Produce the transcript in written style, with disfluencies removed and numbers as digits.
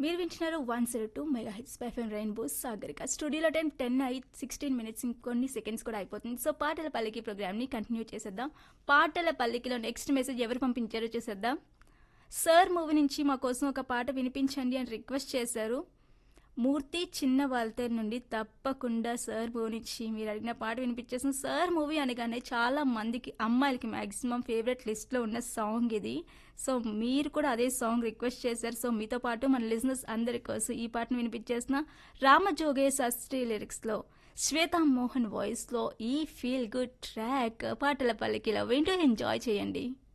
మీరు వింటున్నారు 102 mega hits by FM rainbow Sagarika స్టూడియోలో టైం 10:16 ఇంకొన్ని సెకండ్స్ కూడా అయిపోతుంది. సో పాటల పల్లికి ప్రోగ్రామ్ని కంటిన్యూ చేసేద్దాం. పాటల పల్లికిలో నెక్స్ట్ మెసేజ్ ఎవరు పంపించారో చూసేద్దాం. సార్ మూవీ నుంచి మా కోసం ఒక పాట వినిపించండి అని రిక్వెస్ట్ చేశారు. మూర్తి చిన్న వాల్తేరు నుండి తప్పకుండా సార్ మూవీ నుంచి మీరు అడిగిన పాట వినిపించేసిన సార్ మూవీ అనగానే చాలా మందికి అమ్మాయిలకి మ్యాక్సిమం ఫేవరెట్ లిస్ట్లో ఉన్న సాంగ్ ఇది. సో మీరు కూడా అదే సాంగ్ రిక్వెస్ట్ చేశారు. సో మీతో పాటు మన లిజనర్స్ అందరి కోసం ఈ పాటను వినిపించేసిన రామజోగయ్య శాస్త్రి లిరిక్స్లో శ్వేతా మోహన్ వాయిస్లో ఈ ఫీల్ గుడ్ ట్రాక్ పాటల పల్లికిలో వింటూ ఎంజాయ్ చేయండి.